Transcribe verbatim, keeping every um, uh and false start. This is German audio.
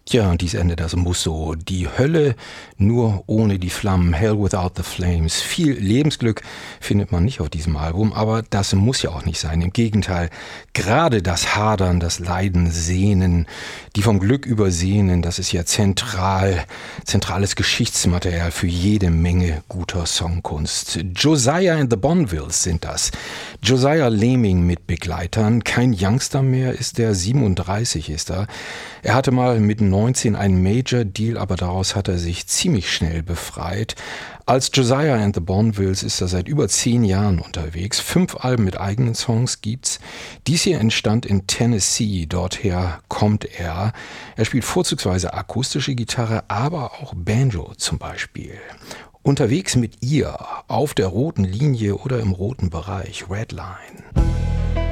Tja, und dies Ende, das muss so. Die Hölle nur ohne die Flammen. Hell without the flames. Viel Lebensglück findet man nicht auf diesem Album, aber das muss ja auch nicht sein. Im Gegenteil, gerade das Hadern, das Leiden, Sehnen, die vom Glück übersehenen, das ist ja zentral, zentrales Geschichtsmaterial für jede Menge guter Songkunst. Josiah and the Bonvilles sind das. Josiah Lehming mit Begleitern. Kein Youngster mehr ist der, siebenunddreißig ist er. Er hatte mal mit neunzehn einen Major-Deal, aber daraus hat er sich ziemlich schnell befreit. Als Josiah and the Bonvilles ist er seit über zehn Jahren unterwegs. Fünf Alben mit eigenen Songs gibt's. Dies hier entstand in Tennessee, dorther kommt er. Er spielt vorzugsweise akustische Gitarre, aber auch Banjo zum Beispiel. Unterwegs mit ihr, auf der roten Linie oder im roten Bereich, Redline.